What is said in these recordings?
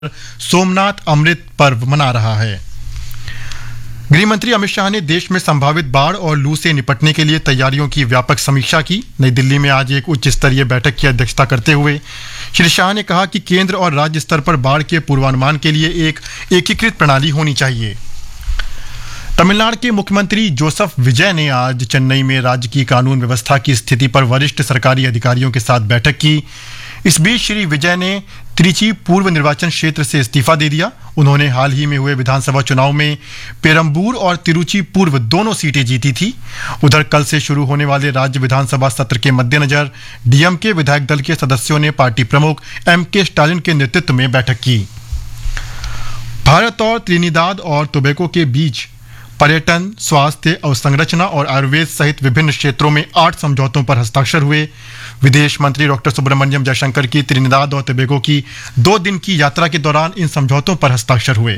सोमनाथ अमृत पर्व मना रहा है। गृह मंत्री अमित शाह ने देश में संभावित बाढ़ और लू से निपटने के लिए तैयारियों की व्यापक समीक्षा की। नई दिल्ली में आज एक उच्च स्तरीय बैठक की अध्यक्षता करते हुए श्री शाह ने कहा कि केंद्र और राज्य स्तर पर बाढ़ के पूर्वानुमान के लिए एक एकीकृत प्रणाली होनी चाहिए। तमिलनाडु के मुख्यमंत्री जोसेफ विजय ने आज चेन्नई में राज्य की कानून व्यवस्था की स्थिति पर वरिष्ठ सरकारी अधिकारियों के साथ बैठक की। इस बीच श्री विजय ने त्रिची पूर्व निर्वाचन क्षेत्र से इस्तीफा दे दिया। उन्होंने हाल ही में हुए विधानसभा चुनाव में पेरम्बूर और तिरुचि पूर्व दोनों सीटें जीती थी। उधर कल से शुरू होने वाले राज्य विधानसभा सत्र के मद्देनजर डीएमके विधायक दल के सदस्यों ने पार्टी प्रमुख एमके स्टालिन के नेतृत्व में बैठक की। भारत और त्रिनिदाद और टोबैगो के बीच पर्यटन, स्वास्थ्य, अवसंरचना और आयुर्वेद सहित विभिन्न क्षेत्रों में 8 समझौतों पर हस्ताक्षर हुए। विदेश मंत्री डॉक्टर सुब्रमण्यम जयशंकर की त्रिनिदाद और टोबैगो की 2 दिन की यात्रा के दौरान इन समझौतों पर हस्ताक्षर हुए।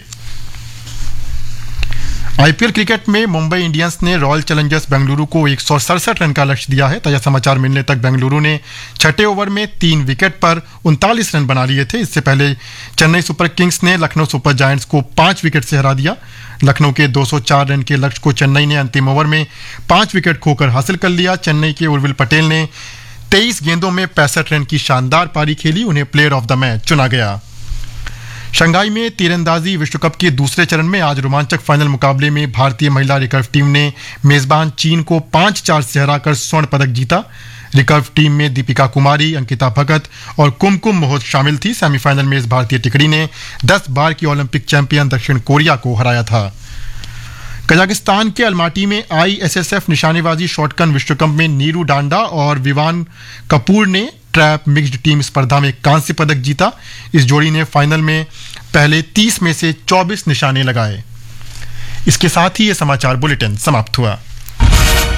आईपीएल क्रिकेट में मुंबई इंडियंस ने रॉयल चैलेंजर्स बेंगलुरु को 167 रन का लक्ष्य दिया है। ताजा समाचार मिलने तक बेंगलुरु ने 6ठे ओवर में 3 विकेट पर 39 रन बना लिए थे। इससे पहले चेन्नई सुपर किंग्स ने लखनऊ सुपर जायंट्स को 5 विकेट से हरा दिया। लखनऊ के 204 रन के लक्ष्य को चेन्नई ने अंतिम ओवर में 5 विकेट खोकर हासिल कर लिया। चेन्नई के उर्विल पटेल ने 23 गेंदों में 65 रन की शानदार पारी खेली। उन्हें प्लेयर ऑफ द मैच चुना गया। शंघाई में तीरंदाजी विश्व कप के दूसरे चरण में आज रोमांचक फाइनल मुकाबले में भारतीय महिला रिकर्व टीम ने मेजबान चीन को 5-4 से हराकर स्वर्ण पदक जीता। रिकर्व टीम में दीपिका कुमारी, अंकिता भगत और कुमकुम मोहत शामिल थी। सेमीफाइनल में इस भारतीय टिकड़ी ने 10 बार की ओलंपिक चैंपियन दक्षिण कोरिया को हराया था। कजाकिस्तान के अलमाटी में आईएसएसएफ निशानेबाजी शॉटगन विश्व कप में नीरू डांडा और विवान कपूर ने ट्रैप मिक्स्ड टीम स्पर्धा में कांस्य पदक जीता। इस जोड़ी ने फाइनल में पहले 30 में से 24 निशाने लगाए। इसके साथ ही ये समाचार बुलेटिन समाप्त हुआ।